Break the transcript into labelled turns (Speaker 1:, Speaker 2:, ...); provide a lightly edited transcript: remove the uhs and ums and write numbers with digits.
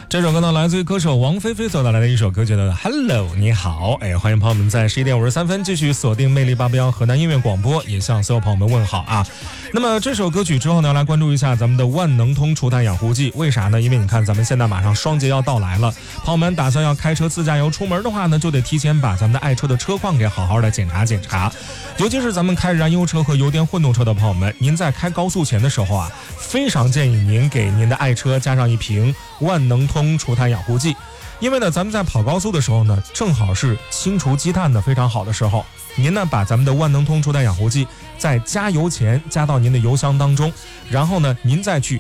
Speaker 1: 这首歌呢，来自于歌手王菲菲所带来的一首歌曲的 Hello 你好。欢迎朋友们在11点53分继续锁定魅力881河南音乐广播，也向所有朋友们问好啊。那么这首歌曲之后呢，来关注一下咱们的万能通除碳养护剂。为啥呢？因为你看咱们现在马上双节要到来了，朋友们打算要开车自驾游出门的话呢，就得提前把咱们的爱车的车况给好好的检查检查。尤其是咱们开燃油车和油电混动车的朋友们，您在开高速前的时候啊，非常建议您给您的爱车加上一瓶万能通除碳养护剂。因为呢，咱们在跑高速的时候呢，正好是清除积碳的非常好的时候。您呢，把咱们的万能通除碳养护剂在加油前加到您的油箱当中，然后呢，您再去